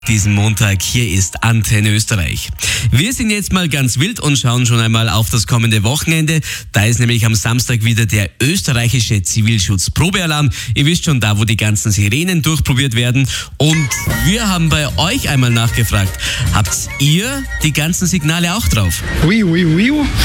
Diesen Montag, hier ist Antenne Österreich. Wir sind jetzt mal ganz wild und schauen schon einmal auf das kommende Wochenende. Da ist nämlich am Samstag wieder der österreichische Zivilschutz-Probealarm. Ihr wisst schon, da wo die ganzen Sirenen durchprobiert werden. Und wir haben bei euch einmal nachgefragt, habt ihr die ganzen Signale auch drauf? Oui, oui, oui.